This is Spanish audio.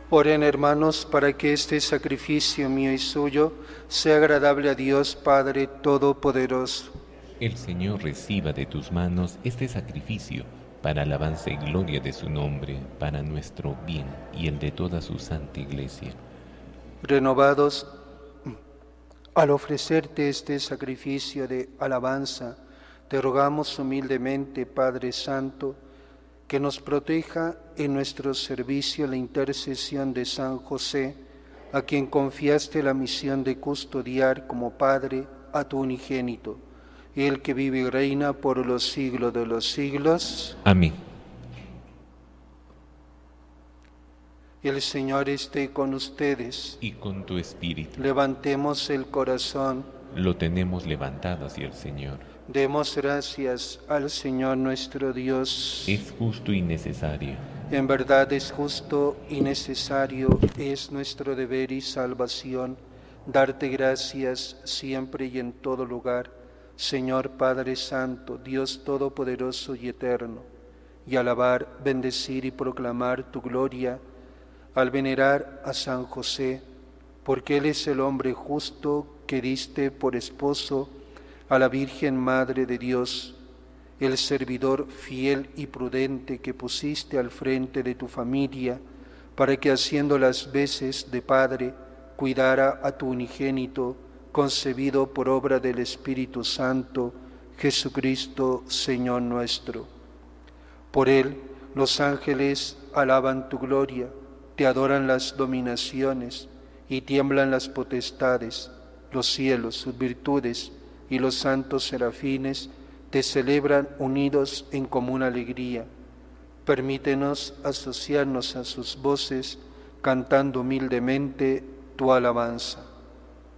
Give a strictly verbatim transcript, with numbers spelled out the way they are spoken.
Oren, hermanos, para que este sacrificio mío y suyo sea agradable a Dios Padre Todopoderoso. El Señor reciba de tus manos este sacrificio para alabanza y gloria de su nombre, para nuestro bien y el de toda su santa Iglesia. Renovados al ofrecerte este sacrificio de alabanza, te rogamos humildemente, Padre Santo, que nos proteja en nuestro servicio la intercesión de San José, a quien confiaste la misión de custodiar como Padre a tu unigénito, el que vive y reina por los siglos de los siglos. Amén. El Señor esté con ustedes. Y con tu espíritu. Levantemos el corazón. Lo tenemos levantado hacia el Señor. Demos gracias al Señor nuestro Dios. Es justo y necesario. En verdad es justo y necesario, es nuestro deber y salvación, darte gracias siempre y en todo lugar, Señor Padre Santo, Dios Todopoderoso y Eterno, y alabar, bendecir y proclamar tu gloria, al venerar a San José, porque Él es el hombre justo que diste por esposo a la Virgen Madre de Dios, el servidor fiel y prudente que pusiste al frente de tu familia, para que haciendo las veces de Padre, cuidara a tu unigénito, concebido por obra del Espíritu Santo, Jesucristo, Señor nuestro. Por Él los ángeles alaban tu gloria, te adoran las dominaciones y tiemblan las potestades, los cielos, sus virtudes y los santos serafines te celebran unidos en común alegría. Permítenos asociarnos a sus voces, cantando humildemente tu alabanza.